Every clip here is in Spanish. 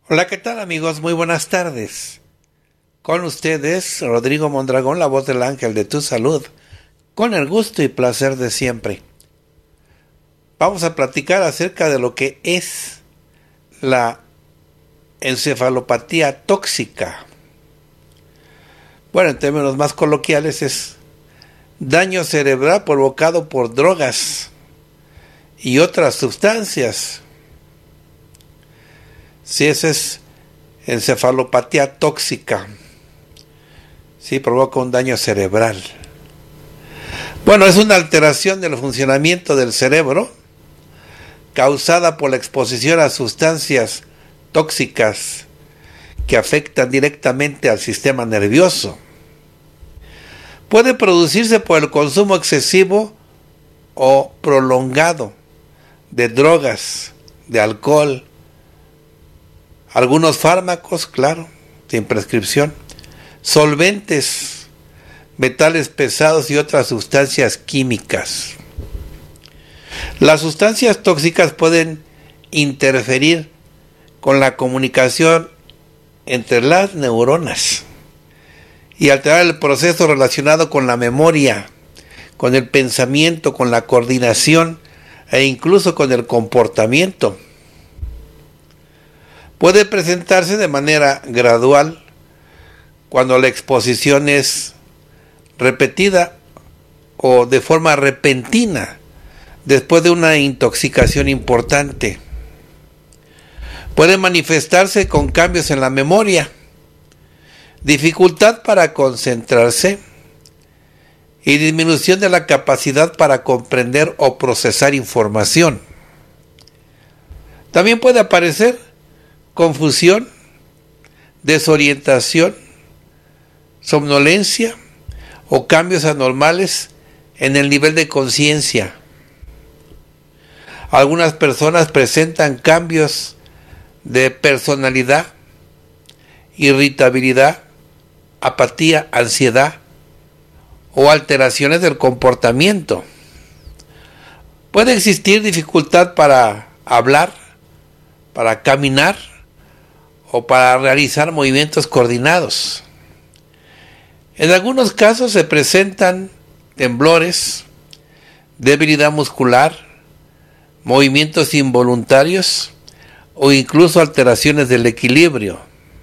Hola, ¿qué tal amigos? Muy buenas tardes. Con ustedes, Rodrigo Mondragón, la voz del ángel de tu salud, con el gusto y placer de siempre. Vamos a platicar acerca de lo que es la encefalopatía tóxica. Bueno, en términos más coloquiales es daño cerebral provocado por drogas y otras sustancias. Si esa es encefalopatía tóxica, sí, provoca un daño cerebral. Bueno, es una alteración del funcionamiento del cerebro causada por la exposición a sustancias tóxicas que afectan directamente al sistema nervioso. Puede producirse por el consumo excesivo o prolongado de drogas, de alcohol, algunos fármacos, claro, sin prescripción, solventes, metales pesados y otras sustancias químicas. Las sustancias tóxicas pueden interferir con la comunicación entre las neuronas y alterar el proceso relacionado con la memoria, con el pensamiento, con la coordinación e incluso con el comportamiento. Puede presentarse de manera gradual cuando la exposición es repetida o de forma repentina después de una intoxicación importante. Puede manifestarse con cambios en la memoria, dificultad para concentrarse y disminución de la capacidad para comprender o procesar información. También puede aparecer confusión, desorientación, somnolencia o cambios anormales en el nivel de conciencia. Algunas personas presentan cambios de personalidad, irritabilidad, apatía, ansiedad o alteraciones del comportamiento. Puede existir dificultad para hablar, para caminar o para realizar movimientos coordinados. En algunos casos se presentan temblores, debilidad muscular, movimientos involuntarios o incluso alteraciones del equilibrio.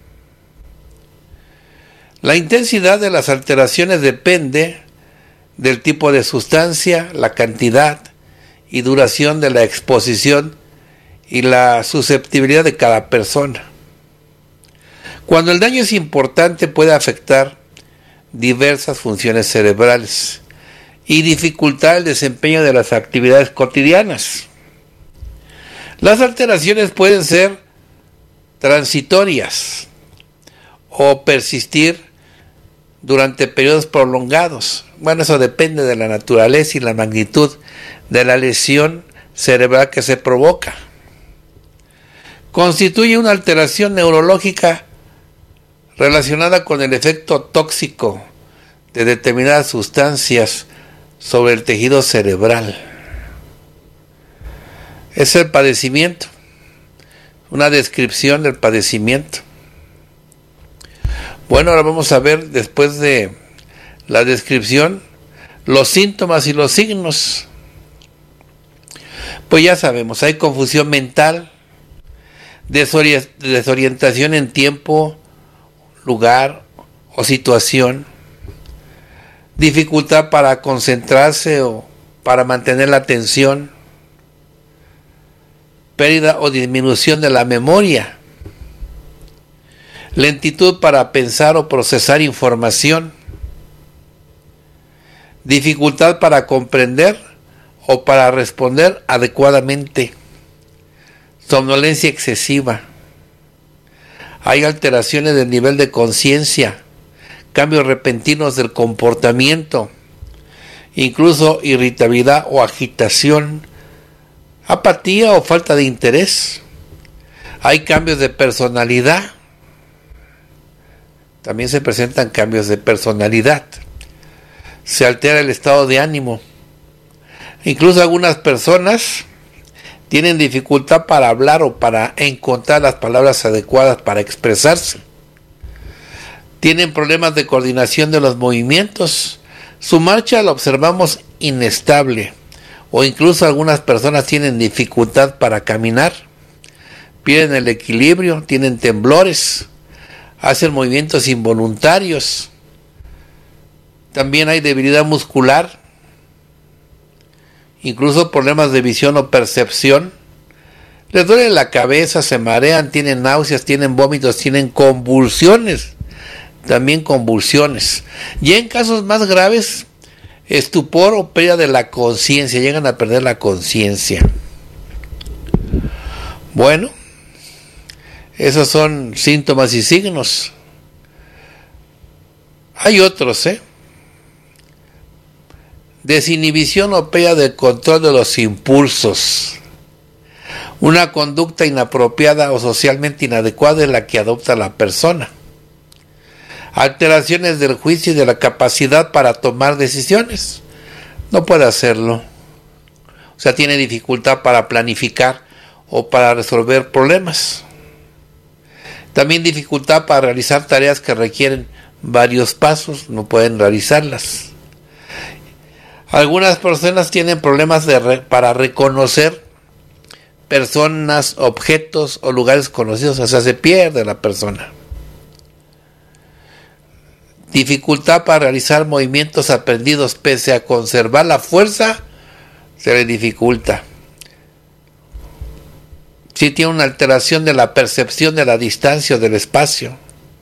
La intensidad de las alteraciones depende del tipo de sustancia, la cantidad y duración de la exposición y la susceptibilidad de cada persona. Cuando el daño es importante, puede afectar diversas funciones cerebrales y dificultar el desempeño de las actividades cotidianas. Las alteraciones pueden ser transitorias o persistir durante periodos prolongados. Bueno, eso depende de la naturaleza y la magnitud de la lesión cerebral que se provoca. Constituye una alteración neurológica relacionada con el efecto tóxico de determinadas sustancias sobre el tejido cerebral. Es el padecimiento, una descripción del padecimiento. Bueno, ahora vamos a ver, después de la descripción, los síntomas y los signos. Pues ya sabemos, hay confusión mental, desorientación en tiempo, lugar o situación, dificultad para concentrarse o para mantener la atención, pérdida o disminución de la memoria, lentitud para pensar o procesar información, dificultad para comprender o para responder adecuadamente, somnolencia excesiva. Hay alteraciones del nivel de conciencia, cambios repentinos del comportamiento, incluso irritabilidad o agitación, apatía o falta de interés. Hay cambios de personalidad. También se presentan cambios de personalidad. Se altera el estado de ánimo. Incluso algunas personas Tienen dificultad para hablar o para encontrar las palabras adecuadas para expresarse. Tienen problemas de coordinación de los movimientos. Su marcha la observamos inestable, o incluso algunas personas tienen dificultad para caminar. Pierden el equilibrio, tienen temblores, hacen movimientos involuntarios. También hay debilidad muscular, incluso problemas de visión o percepción. Les duele la cabeza, se marean, tienen náuseas, tienen vómitos, tienen convulsiones. También convulsiones. Y en casos más graves, estupor o pérdida de la conciencia, llegan a perder la conciencia. Bueno, esos son síntomas y signos. Hay otros, desinhibición o pérdida del control de los impulsos. Una conducta inapropiada o socialmente inadecuada es la que adopta la persona. Alteraciones del juicio y de la capacidad para tomar decisiones. No puede hacerlo. O sea, tiene dificultad para planificar o para resolver problemas. También dificultad para realizar tareas que requieren varios pasos, no pueden realizarlas. Algunas personas tienen problemas para reconocer personas, objetos o lugares conocidos, o sea, se pierde la persona. Dificultad para realizar movimientos aprendidos, pese a conservar la fuerza, se le dificulta. Sí tiene una alteración de la percepción de la distancia o del espacio.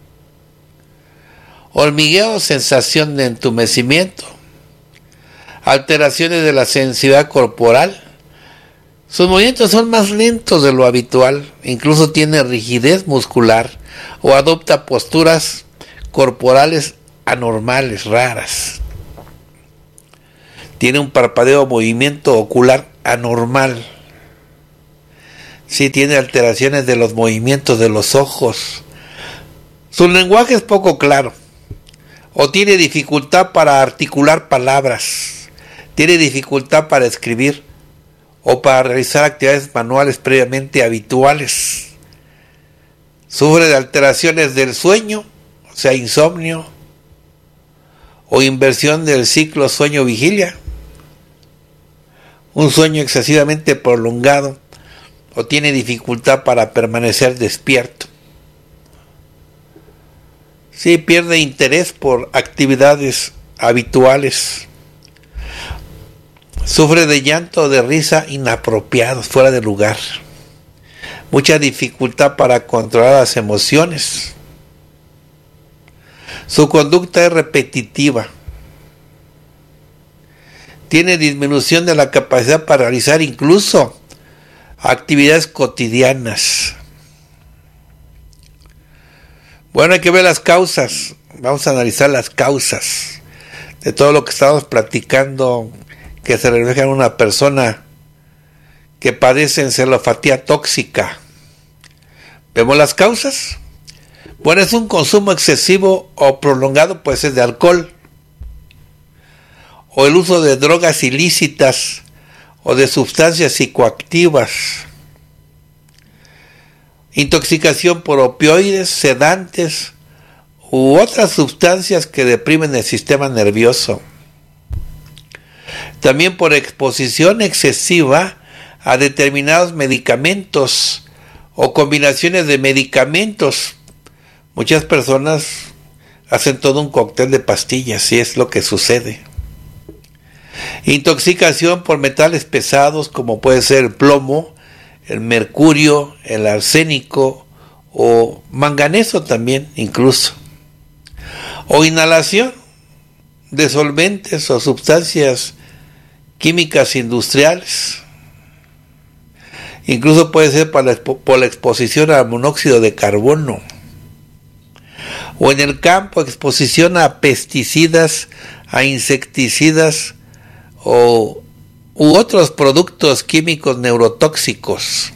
Hormigueo, sensación de entumecimiento. Alteraciones de la sensibilidad corporal. Sus movimientos son más lentos de lo habitual, incluso tiene rigidez muscular o adopta posturas corporales anormales, raras. Tiene un parpadeo o movimiento ocular anormal. Sí tiene alteraciones de los movimientos de los ojos. Su lenguaje es poco claro. O tiene dificultad para articular palabras. Tiene dificultad para escribir o para realizar actividades manuales previamente habituales. Sufre de alteraciones del sueño, o sea, insomnio, o inversión del ciclo sueño-vigilia, un sueño excesivamente prolongado, o tiene dificultad para permanecer despierto. Sí, pierde interés por actividades habituales. Sufre de llanto o de risa inapropiados, fuera de lugar. Mucha dificultad para controlar las emociones. Su conducta es repetitiva. Tiene disminución de la capacidad para realizar incluso actividades cotidianas. Bueno, hay que ver las causas. Vamos a analizar las causas de todo lo que estamos platicando, que se refleja en una persona que padece encefalopatía tóxica. ¿Vemos las causas? Bueno, es un consumo excesivo o prolongado, pues es de alcohol, o el uso de drogas ilícitas o de sustancias psicoactivas, intoxicación por opioides, sedantes u otras sustancias que deprimen el sistema nervioso. También por exposición excesiva a determinados medicamentos o combinaciones de medicamentos. Muchas personas hacen todo un cóctel de pastillas y es lo que sucede. Intoxicación por metales pesados como puede ser el plomo, el mercurio, el arsénico o manganeso también incluso. O inhalación de solventes o sustancias químicas industriales. Incluso puede ser por la exposición al monóxido de carbono. O en el campo, exposición a pesticidas, a insecticidas u otros productos químicos neurotóxicos.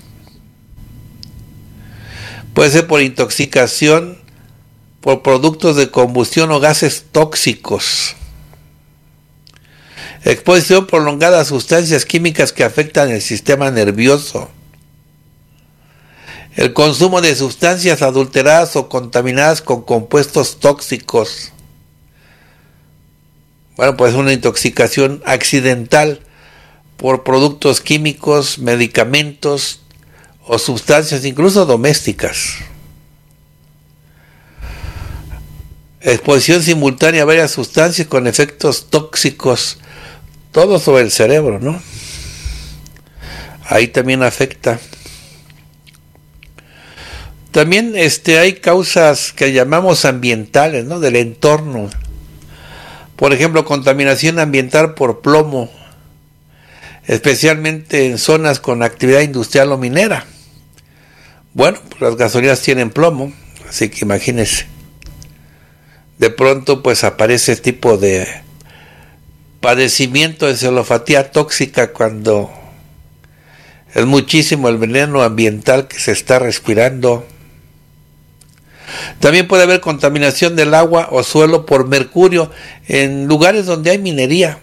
Puede ser por intoxicación por productos de combustión o gases tóxicos. Exposición prolongada a sustancias químicas que afectan el sistema nervioso. El consumo de sustancias adulteradas o contaminadas con compuestos tóxicos. Bueno, pues una intoxicación accidental por productos químicos, medicamentos o sustancias incluso domésticas. Exposición simultánea a varias sustancias con efectos tóxicos, todo sobre el cerebro, ¿no? Ahí también afecta. También hay causas que llamamos ambientales, ¿no? Del entorno. Por ejemplo, contaminación ambiental por plomo, especialmente en zonas con actividad industrial o minera. Bueno, pues las gasolinas tienen plomo, así que imagínense. De pronto pues aparece este tipo de padecimiento de encefalopatía tóxica cuando es muchísimo el veneno ambiental que se está respirando. También puede haber contaminación del agua o suelo por mercurio en lugares donde hay minería.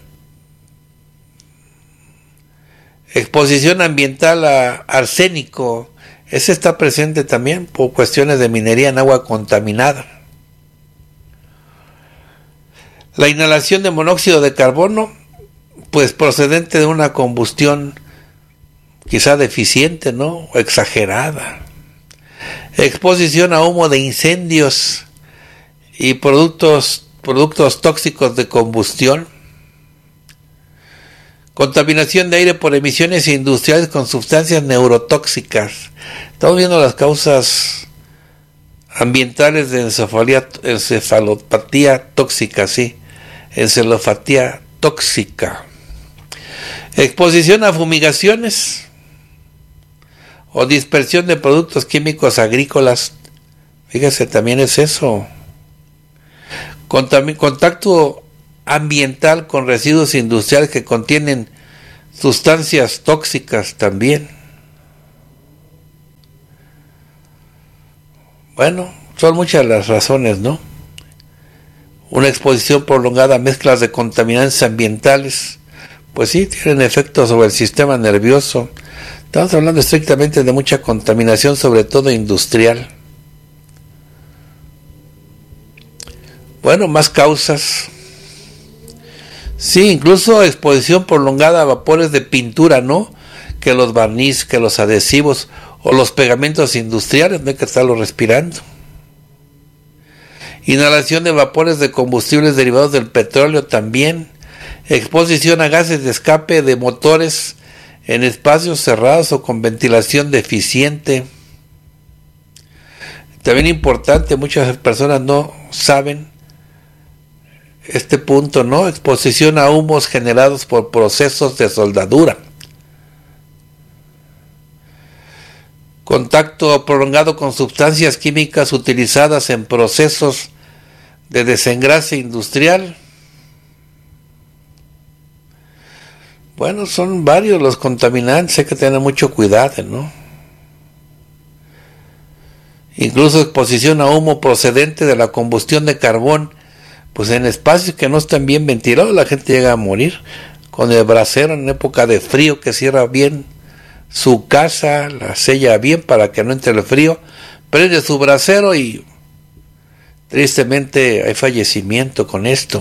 Exposición ambiental a arsénico, ese está presente también por cuestiones de minería en agua contaminada. La inhalación de monóxido de carbono, pues procedente de una combustión quizá deficiente, ¿no? O exagerada. Exposición a humo de incendios y productos tóxicos de combustión. Contaminación de aire por emisiones industriales con sustancias neurotóxicas. Estamos viendo las causas ambientales de encefalopatía tóxica, sí. Encefalopatía tóxica. Exposición a fumigaciones o dispersión de productos químicos agrícolas. Fíjese, también es eso. Contacto ambiental con residuos industriales que contienen sustancias tóxicas también. Bueno, son muchas las razones, ¿no? Una exposición prolongada a mezclas de contaminantes ambientales, pues sí, tienen efectos sobre el sistema nervioso. Estamos hablando estrictamente de mucha contaminación, sobre todo industrial. Bueno, más causas. Sí, incluso exposición prolongada a vapores de pintura, ¿no? Que los barniz, que los adhesivos o los pegamentos industriales, no hay que estarlos respirando. Inhalación de vapores de combustibles derivados del petróleo también. Exposición a gases de escape de motores en espacios cerrados o con ventilación deficiente. También importante, muchas personas no saben este punto, ¿no? Exposición a humos generados por procesos de soldadura. Contacto prolongado con sustancias químicas utilizadas en procesos de desengrase industrial. Bueno, son varios los contaminantes, hay que tener mucho cuidado, ¿no? Incluso exposición a humo procedente de la combustión de carbón, pues en espacios que no están bien ventilados la gente llega a morir. Con el brasero en época de frío, que cierra bien su casa, la sella bien para que no entre el frío, prende su brasero y tristemente hay fallecimiento con esto.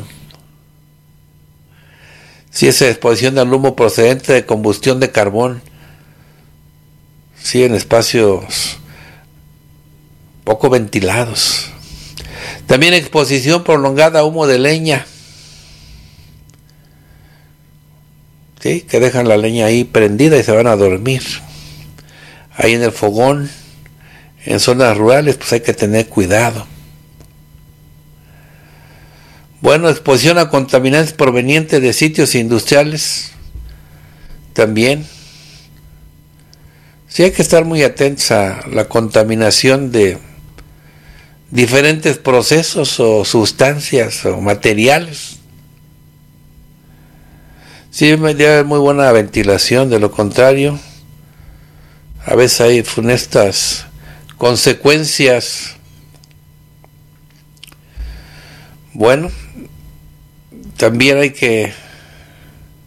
Si esa exposición al humo procedente de combustión de carbón, sí, en espacios poco ventilados. También exposición prolongada a humo de leña, ¿sí? Que dejan la leña ahí prendida y se van a dormir. Ahí en el fogón, en zonas rurales, pues hay que tener cuidado. Bueno, exposición a contaminantes provenientes de sitios industriales, también. Sí hay que estar muy atentos a la contaminación de diferentes procesos o sustancias o materiales. Sí, debe haber muy buena ventilación, de lo contrario, a veces hay funestas consecuencias. Bueno, también hay que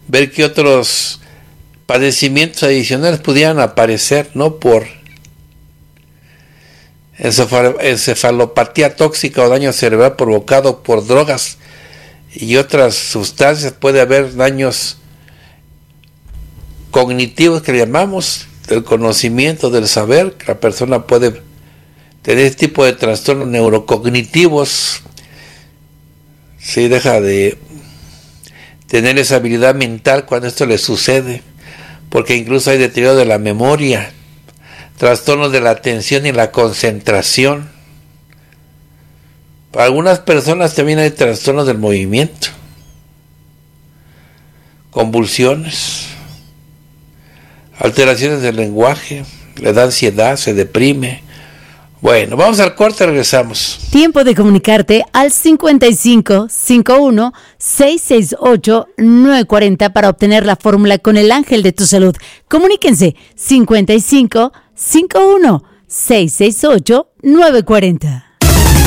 ver qué otros padecimientos adicionales pudieran aparecer, ¿no? Por encefalopatía tóxica o daño cerebral provocado por drogas y otras sustancias. Puede haber daños cognitivos que llamamos, del conocimiento, del saber, que la persona puede tener este tipo de trastornos neurocognitivos si deja de tener esa habilidad mental cuando esto le sucede, porque incluso hay deterioro de la memoria, trastornos de la atención y la concentración. Para algunas personas también hay trastornos del movimiento, convulsiones, alteraciones del lenguaje, le da ansiedad, se deprime. Bueno, vamos al corte, regresamos. Tiempo de comunicarte al 55 51 668 940 para obtener la fórmula con el ángel de tu salud. Comuníquense 55 51 668 940.